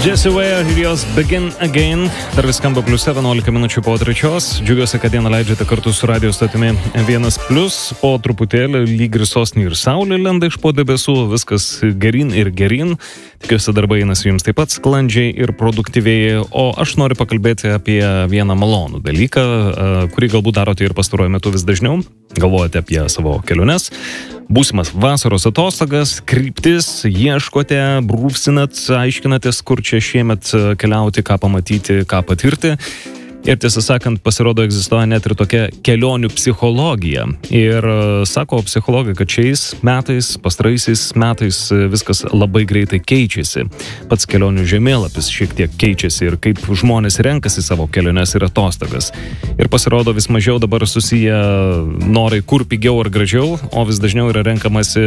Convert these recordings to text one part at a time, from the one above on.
Jessie Ware ir jos Begin Again. Dar vis skamba pliuse 11 minučių po 3. Džiugiuosi, kad dieną leidžiate kartu su radio stotimi 1+. Po truputėlį lyg ir sosnį ir saulė lenda iš po debesų. Viskas gerin ir gerin. Tikiuosi darbai einasi jums taip pat sklandžiai ir produktyviai. O aš noriu pakalbėti apie vieną malonų dalyką, kurį galbūt darote ir pastaruoju metu vis dažniau. Galvojate apie savo keliones, būsimas vasaros atostogas, kryptis, ieškote, brūpsinat, aiškinatės, kur čia šiemet keliauti, ką pamatyti, ką patirti. Ir tiesą sakant, pasirodo, egzistuoja net ir tokia kelionių psichologija. Ir sako psichologai, kad šiais metais, pastaraisiais metais viskas labai greitai keičiasi. Pats kelionių žemėlapis šiek tiek keičiasi ir kaip žmonės renkasi savo keliones ir atostogas. Ir pasirodo, vis mažiau dabar susiję norai, kur pigiau ar gražiau, o vis dažniau yra renkamasi,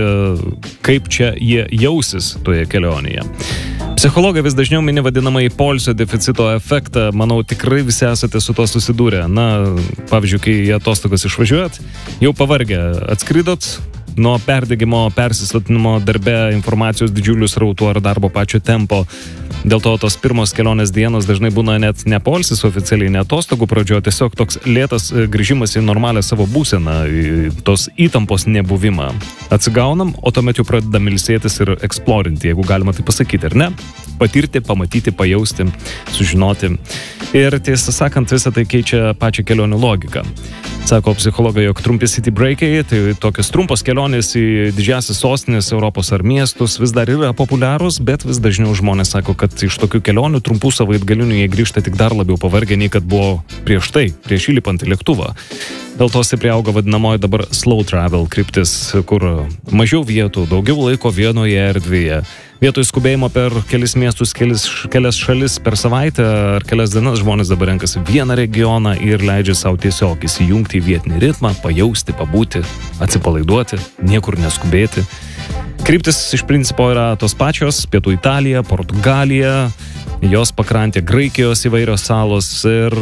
kaip čia jie jausis toje kelionėje. Psichologai vis dažniau mini vadinamąjį poilsio deficito efektą. Manau, tikrai visi esate su to susidūrę. Na, pavyzdžiui, kai į atostogas išvažiuojat, jau pavargę atskridot nuo perdegimo, persisotinimo darbe, informacijos didžiulių srautų ar darbo pačio tempo. Dėl to tos pirmos kelionės dienos dažnai būna net ne poilsis oficialiai, ne atostogų pradžio, tiesiog toks lėtas grįžimas į normalią savo būseną, tos įtampos nebuvimą. Atsigaunam, o tuomet jau pradedam ilsėtis ir eksplorinti, jeigu galima tai pasakyti, ar ne? Patirti, pamatyti, pajausti, sužinoti. Ir tiesą sakant, visą tai keičia pačią kelionių logiką. Sako psichologai, jog trumpi city breakai, tai tokios trumpos kelionės į didžiąsias sostinės Europos ar miestus vis dar yra populiarūs, bet vis dažniau žmonės sako, kad iš tokių kelionių trumpų savaitgalinių jie grįžta tik dar labiau pavargę, nei kad buvo prieš tai, prieš įlipant į lėktuvą. Dėl to stipriai auga vadinamoji dabar slow travel kryptis, kur mažiau vietų, daugiau laiko vienoje erdvėje. Vietoj skubėjimo per kelis miestus, kelias šalis per savaitę ar kelias dienas žmonės dabar renkasi vieną regioną ir leidžia savo tiesiog įsijungti į vietinį ritmą, pajausti, pabūti, atsipalaiduoti, niekur neskubėti. Kryptis iš principo yra tos pačios: Pietų Italija, Portugalija, jos pakrantė, Graikijos įvairios salos, ir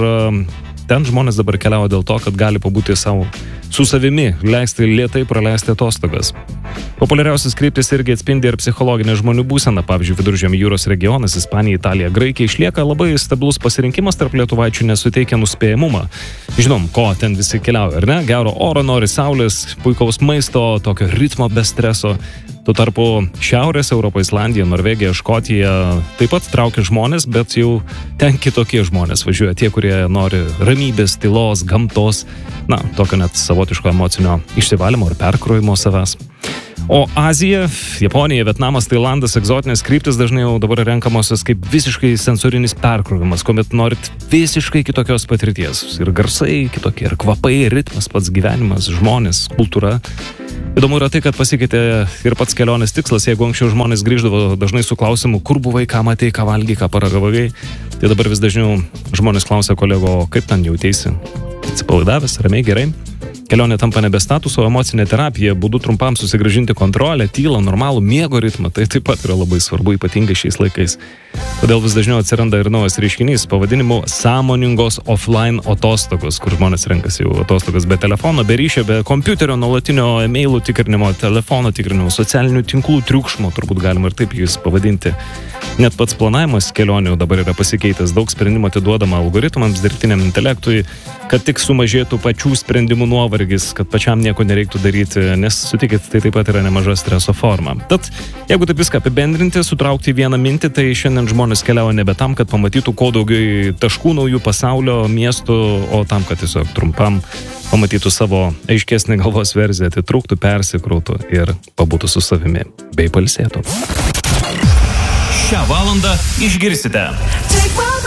ten žmonės dabar keliauja dėl to, kad gali pabūti su savimi, leisti lėtai praleisti atostogas. Populiariausias kryptis irgi atspindi ir psichologinę žmonių būseną. Pavyzdžiui, Viduržemio jūros regionas, Ispanija, Italija, Graikija išlieka labai stabilus pasirinkimas, tarp lietuvaičių nesuteikia nuspėjamumą. Žinom, ko ten visi keliauja, ar ne? Gero oro nori, saulės, puikaus maisto, tokio ritmo be streso. Tuo tarpu Šiaurės Europą, Islandija, Norvegija, Škotija taip pat traukia žmonės, bet jau ten kitokie žmonės važiuoja. Tie, kurie nori ramybės, tylos, gamtos, na, tokio net savotiško emocinio išsivalymo ir perkrovimo savęs. O Azija, Japonija, Vietnamas, Tailandas, egzotinės kryptis dažnai jau dabar renkamosios kaip visiškai sensorinis perkrovimas, kuomet norit visiškai kitokios patirties. Ir garsai kitokie, ir kvapai, ritmas, pats gyvenimas, žmonės, kultūra. Įdomu yra tai, kad pasikeitė ir pats kelionės tikslas. Jeigu anksčiau žmonės grįždavo dažnai su klausimu, kur buvai, ką matei, ką valgy, ką paragavai, tai dabar vis dažniau žmonės klausia kolego, kaip ten jauteisi. Atsipalaidavęs, ramiai, gerai. Kelionė tampa nebe statuso, emocinė terapija, būdu trumpam susigrąžinti kontrolę, tylą, normalų miego ritmą. Tai taip pat yra labai svarbu, ypatingai šiais laikais. Todėl vis dažniau atsiranda ir naujas reiškinys pavadinimu sąmoningos offline atostogos, kur žmonės renkasi jau atostogas be telefono, be ryšio, be kompiuterio, nuolatinio e-mailų tikrinimo, telefono tikrinimo, socialinių tinklų triukšmo, turbūt galima ir taip jis pavadinti. Net pats planavimas kelionių dabar yra pasikeitęs, daug sprendimų atiduodama algoritmams, dirbtiniam intelektui, kad tik sumažėtų pačių sprendimų nuovargis, kad pačiam nieko nereiktų daryti, nes sutikit, tai taip pat yra nemaža streso forma. Tad, jeigu taip viską apibendrinti, sutraukti į vieną mintį, tai šiandien žmonės keliauja nebe tam, kad pamatytų kuo daugiau taškų naujų pasaulio, miestų, o tam, kad tiesiog trumpam pamatytų savo aiškesnį galvos versiją, atitrūktų, persikrautų ir pabūtų su savimi, bei pailsėtų. Šią valandą išgirsite